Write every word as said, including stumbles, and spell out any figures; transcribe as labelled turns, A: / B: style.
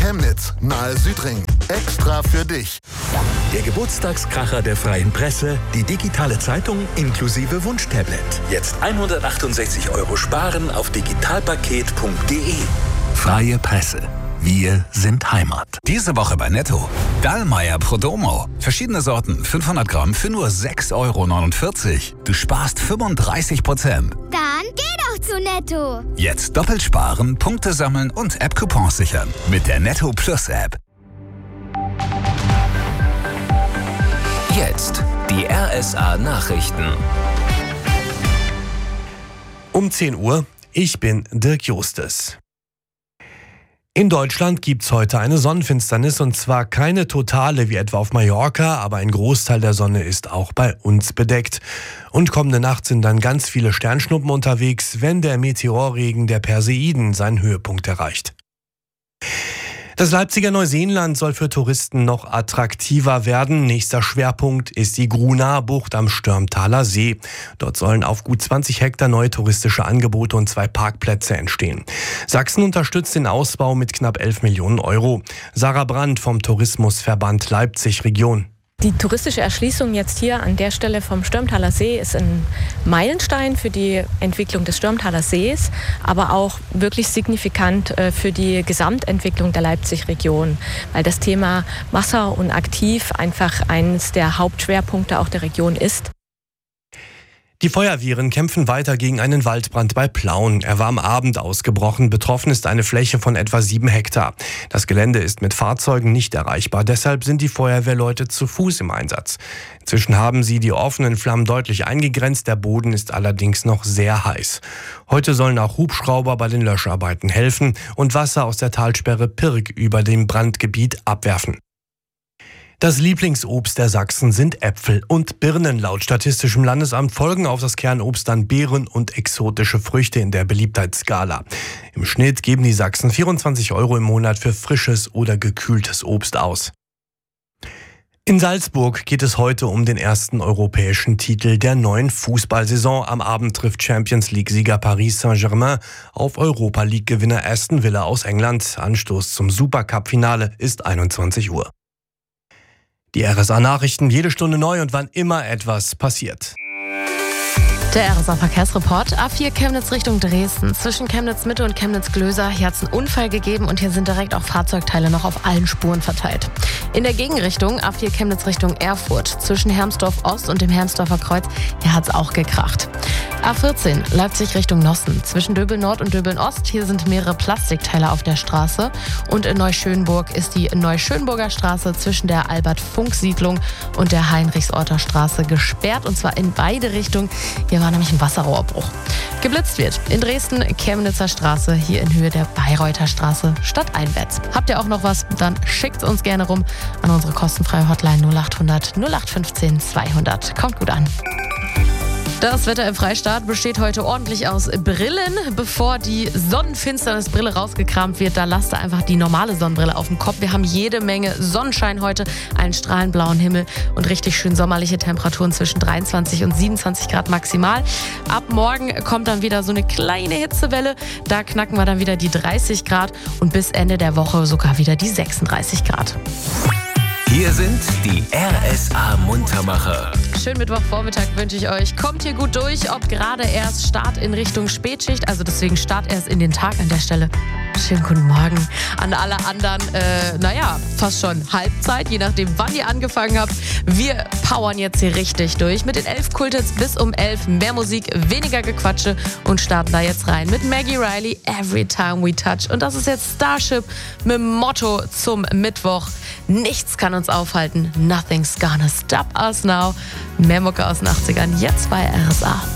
A: Chemnitz, nahe Südring. Extra für dich.
B: Der Geburtstagskracher der Freien Presse, die digitale Zeitung inklusive Wunschtablet. Jetzt hundertachtundsechzig Euro sparen auf digitalpaket punkt de. Freie Presse. Wir sind Heimat.
C: Diese Woche bei Netto. Dallmayr Prodomo. Verschiedene Sorten, fünfhundert Gramm für nur sechs Euro neunundvierzig. Du sparst fünfunddreißig Prozent.
D: Dann geh doch zu Netto.
C: Jetzt doppelt sparen, Punkte sammeln und App-Coupons sichern. Mit der Netto Plus App.
E: Jetzt die R S A Nachrichten.
F: Um zehn Uhr, ich bin Dirk Justes. In Deutschland gibt's heute eine Sonnenfinsternis, und zwar keine totale wie etwa auf Mallorca, aber ein Großteil der Sonne ist auch bei uns bedeckt. Und kommende Nacht sind dann ganz viele Sternschnuppen unterwegs, wenn der Meteorregen der Perseiden seinen Höhepunkt erreicht. Das Leipziger Neuseenland soll für Touristen noch attraktiver werden. Nächster Schwerpunkt ist die Grunaa-Bucht am Störmtaler See. Dort sollen auf gut zwanzig Hektar neue touristische Angebote und zwei Parkplätze entstehen. Sachsen unterstützt den Ausbau mit knapp elf Millionen Euro. Sarah Brandt vom Tourismusverband Leipzig Region.
G: Die touristische Erschließung jetzt hier an der Stelle vom Störmtaler See ist ein Meilenstein für die Entwicklung des Störmtaler Sees, aber auch wirklich signifikant für die Gesamtentwicklung der Leipzig-Region, weil das Thema Wasser und Aktiv einfach eines der Hauptschwerpunkte auch der Region ist.
F: Die Feuerwehren kämpfen weiter gegen einen Waldbrand bei Plauen. Er war am Abend ausgebrochen. Betroffen ist eine Fläche von etwa sieben Hektar. Das Gelände ist mit Fahrzeugen nicht erreichbar. Deshalb sind die Feuerwehrleute zu Fuß im Einsatz. Inzwischen haben sie die offenen Flammen deutlich eingegrenzt. Der Boden ist allerdings noch sehr heiß. Heute sollen auch Hubschrauber bei den Löscharbeiten helfen und Wasser aus der Talsperre Pirg über dem Brandgebiet abwerfen. Das Lieblingsobst der Sachsen sind Äpfel und Birnen. Laut Statistischem Landesamt folgen auf das Kernobst dann Beeren und exotische Früchte in der Beliebtheitsskala. Im Schnitt geben die Sachsen vierundzwanzig Euro im Monat für frisches oder gekühltes Obst aus. In Salzburg geht es heute um den ersten europäischen Titel der neuen Fußballsaison. Am Abend trifft Champions-League-Sieger Paris Saint-Germain auf Europa-League-Gewinner Aston Villa aus England. Anstoß zum Supercup-Finale ist einundzwanzig Uhr. Die R S A-Nachrichten, jede Stunde neu und wann immer etwas passiert.
H: Der R S A-Verkehrsreport. A vier Chemnitz Richtung Dresden. Zwischen Chemnitz-Mitte und Chemnitz-Glöser. Hier hat es einen Unfall gegeben und hier sind direkt auch Fahrzeugteile noch auf allen Spuren verteilt. In der Gegenrichtung A vier Chemnitz Richtung Erfurt. Zwischen Hermsdorf Ost und dem Hermsdorfer Kreuz. Hier hat es auch gekracht. A vierzehn Leipzig Richtung Nossen. Zwischen Döbeln Nord und Döbeln Ost. Hier sind mehrere Plastikteile auf der Straße. Und in Neuschönburg ist die Neuschönburger Straße zwischen der Albert-Funk-Siedlung und der Heinrichsorter Straße gesperrt. Und zwar in beide Richtungen. Hier war nämlich ein Wasserrohrbruch. Geblitzt wird in Dresden Chemnitzer Straße, hier in Höhe der Bayreuther Straße stadteinwärts. Habt ihr auch noch was? Dann schickt uns gerne rum an unsere kostenfreie Hotline null acht hundert null acht fünfzehn zweihundert. Kommt gut an. Das Wetter im Freistaat besteht heute ordentlich aus Brillen. Bevor die Sonnenfinsternisbrille rausgekramt wird, da lasst ihr einfach die normale Sonnenbrille auf dem Kopf. Wir haben jede Menge Sonnenschein heute, einen strahlend blauen Himmel und richtig schön sommerliche Temperaturen zwischen dreiundzwanzig und siebenundzwanzig Grad maximal. Ab morgen kommt dann wieder so eine kleine Hitzewelle. Da knacken wir dann wieder die dreißig Grad und bis Ende der Woche sogar wieder die sechsunddreißig Grad.
E: Hier sind die R S A-Muntermacher.
H: Schönen Mittwochvormittag wünsche ich euch. Kommt hier gut durch, ob gerade erst Start in Richtung Spätschicht, also deswegen Start erst in den Tag an der Stelle. Schönen guten Morgen an alle anderen, äh, naja, fast schon Halbzeit, je nachdem wann ihr angefangen habt. Wir powern jetzt hier richtig durch mit den elf Kulthits bis um elf. Mehr Musik, weniger Gequatsche und starten da jetzt rein mit Maggie Riley, Every Time We Touch. Und das ist jetzt Starship mit dem Motto zum Mittwoch. Nichts kann uns aufhalten. Nothing's gonna stop us now. Mehr Mucke aus den achtzigern, jetzt bei R S A.